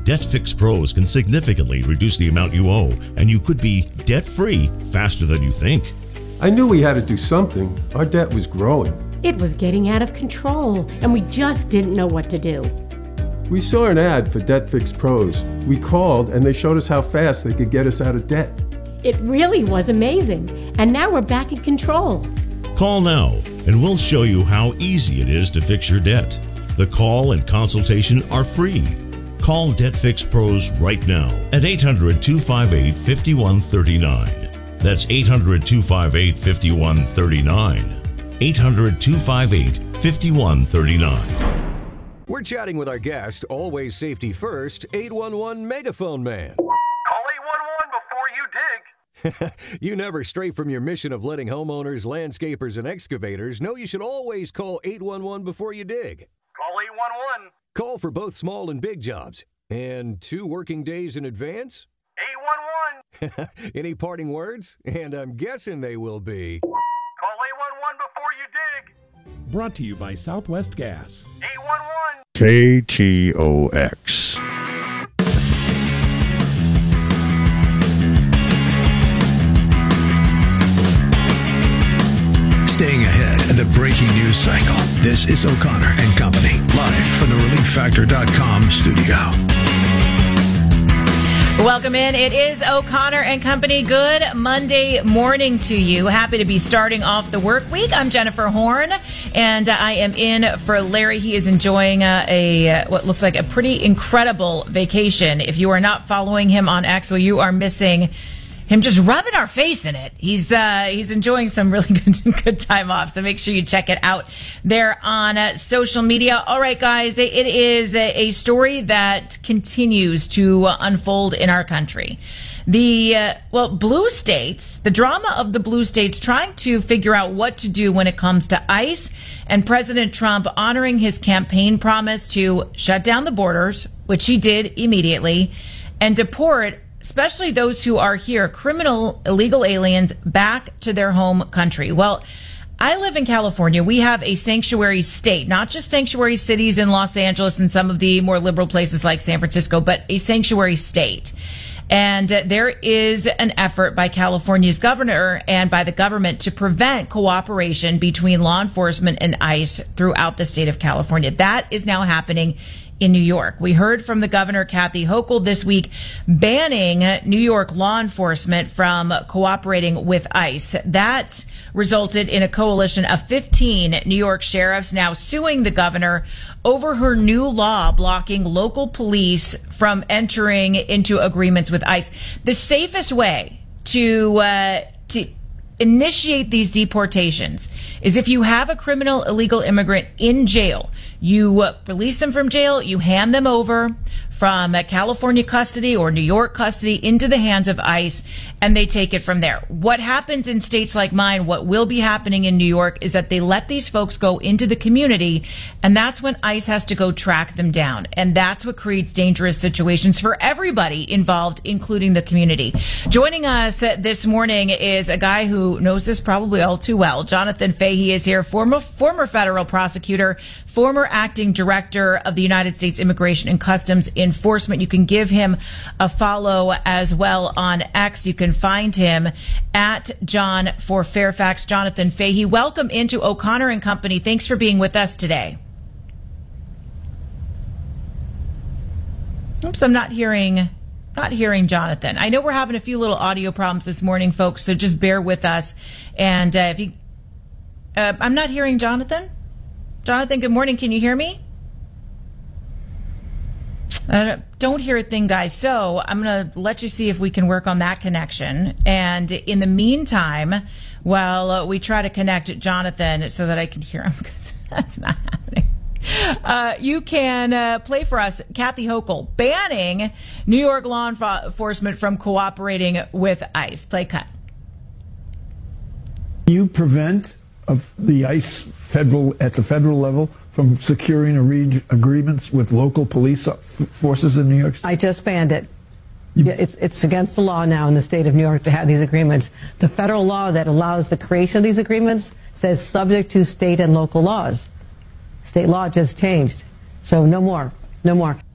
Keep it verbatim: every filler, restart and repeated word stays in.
DebtFix Pros can significantly reduce the amount you owe, and you could be debt-free faster than you think. I knew we had to do something. Our debt was growing. It was getting out of control, and we just didn't know what to do. We saw an ad for DebtFix Pros. We called, and they showed us how fast they could get us out of debt. It really was amazing, and now we're back in control. Call now, and we'll show you how easy it is to fix your debt. The call and consultation are free. Call DebtFix Pros right now at eight hundred, two five eight, five one three nine. That's eight hundred, two five eight, five one three nine. eight hundred, two five eight, five one three nine. We're chatting with our guest, always safety first, eight one one Megaphone Man. Call eight one one before you dig. You never stray from your mission of letting homeowners, landscapers, and excavators know you should always call eight one one before you dig. Call eight one one. Call for both small and big jobs. And two working days in advance? eight one one. Any parting words? And I'm guessing they will be... Call eight one one before you dig. Brought to you by Southwest Gas. eight one one. K T O X. Staying ahead of the breaking news cycle. This is O'Connor and Company, live from the relief factor dot com studio. Welcome in. It is O'Connor and Company. Good Monday morning to you. Happy to be starting off the work week. I'm Jennifer Horn, and I am in for Larry. He is enjoying a, a what looks like a pretty incredible vacation. If you are not following him on X, well, you are missing him just rubbing our face in it. He's uh, he's enjoying some really good good time off. So make sure you check it out there on uh, social media. All right, guys, it is a, a story that continues to uh, unfold in our country. The uh, well, blue states, the drama of the blue states trying to figure out what to do when it comes to ICE, and President Trump honoring his campaign promise to shut down the borders, which he did immediately, and deport especially those who are here, criminal, illegal aliens, back to their home country. Well, I live in California. We have a sanctuary state, not just sanctuary cities in Los Angeles and some of the more liberal places like San Francisco, but a sanctuary state. And uh, there is an effort by California's governor and by the government to prevent cooperation between law enforcement and ICE throughout the state of California. That is now happening in New York. We heard from the governor, Kathy Hochul, this week banning New York law enforcement from cooperating with ICE. That resulted in a coalition of fifteen New York sheriffs now suing the governor over her new law blocking local police from entering into agreements with ICE. The safest way to uh, to initiate these deportations is if you have a criminal illegal immigrant in jail, you uh, release them from jail, you hand them over from uh, California custody or New York custody into the hands of ICE, and they take it from there. What happens in states like mine, what will be happening in New York, is that they let these folks go into the community, and that's when ICE has to go track them down. And that's what creates dangerous situations for everybody involved, including the community. Joining us uh, this morning is a guy who knows this probably all too well. Jonathan Fahey is here, former, former federal prosecutor, former acting director of the United States Immigration and Customs Enforcement. You can give him a follow as well on X. You can find him at John for Fairfax. Jonathan Fahey, welcome into O'Connor and Company. Thanks for being with us today. Oops, I'm not hearing, not hearing Jonathan. I know we're having a few little audio problems this morning, folks, so just bear with us. And uh, if you, uh, I'm not hearing Jonathan. Jonathan, good morning. Can you hear me? Uh, don't hear a thing, guys. So I'm going to let you see if we can work on that connection. And in the meantime, while uh, we try to connect Jonathan so that I can hear him, because that's not happening, uh, you can uh, play for us Kathy Hochul banning New York law enforcement from cooperating with ICE. Play cut. You prevent of the ICE federal at the federal level from securing agreements with local police forces in New York State? I just banned it. Yeah, it's it's against the law now in the state of New York to have these agreements. The federal law that allows the creation of these agreements says subject to state and local laws. State law just changed. So no more. No more.